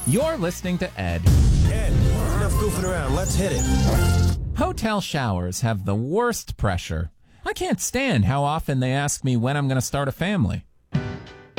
You're listening to Ed. Ed, enough goofing around. Let's hit it. Hotel showers have the worst pressure. I can't stand how often they ask me when I'm going to start a family.